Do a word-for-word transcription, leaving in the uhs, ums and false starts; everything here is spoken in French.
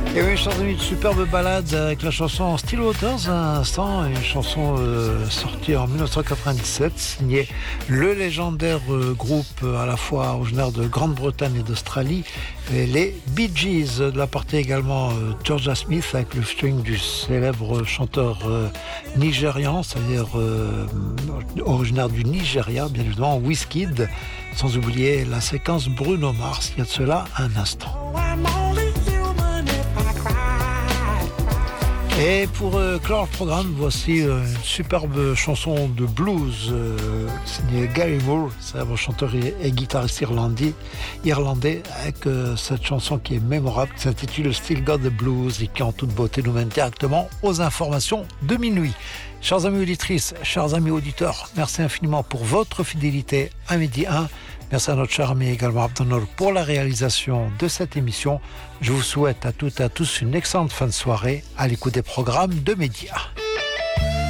Et oui, chers amis, une superbe balade avec la chanson Still Waters à l'instant, une chanson euh, sortie en dix-neuf cent quatre-vingt-dix-sept, signée le légendaire euh, groupe euh, à la fois originaire de Grande-Bretagne et d'Australie, et les Bee Gees. De la partie également euh, Georgia Smith avec le featuring du célèbre chanteur euh, nigérian, c'est-à-dire euh, originaire du Nigeria, bien évidemment, Wizkid, sans oublier la séquence Bruno Mars, il y a de cela un instant. Et pour euh, clore le programme, voici euh, une superbe chanson de blues euh, signée Gary Moore, célèbre chanteur et, et guitariste irlandais, irlandais avec euh, cette chanson qui est mémorable, qui s'intitule Still Got the Blues et qui en toute beauté nous mène directement aux informations de minuit. Chers amis auditrices, chers amis auditeurs, merci infiniment pour votre fidélité à Midi un. Merci à notre cher ami également Abdel pour la réalisation de cette émission. Je vous souhaite à toutes et à tous une excellente fin de soirée à l'écoute des programmes de Média.